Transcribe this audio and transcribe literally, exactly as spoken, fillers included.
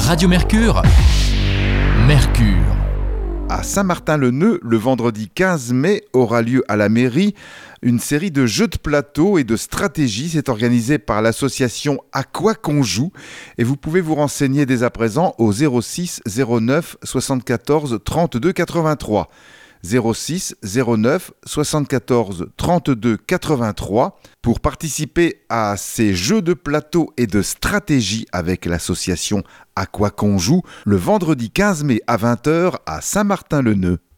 Radio Mercure, Mercure. À Saint-Martin-le-Neu, le vendredi quinze mai, aura lieu à la mairie une série de jeux de plateau et de stratégie. C'est organisé par l'association À quoi qu'on joue et vous pouvez vous renseigner dès à présent au zéro six zéro neuf soixante-quatorze trente-deux quatre-vingt-trois. zéro six zéro neuf soixante-quatorze trente-deux quatre-vingt-trois pour participer à ces jeux de plateau et de stratégie avec l'association À quoi qu'on joue le vendredi quinze mai à vingt heures à Saint-Martin-le-Neu.